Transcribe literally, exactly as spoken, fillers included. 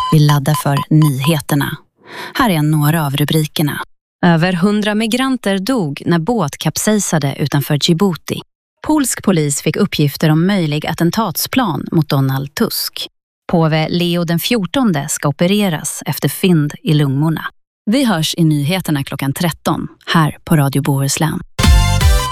Vi laddar för nyheterna. Här är några av rubrikerna. Över hundra migranter dog när båt kapsejsade utanför Djibouti. Polsk polis fick uppgifter om möjlig attentatsplan mot Donald Tusk. Påve Leo den fjortonde ska opereras efter fynd i lungorna. Vi hörs i nyheterna klockan tretton här på Radio Bohuslän.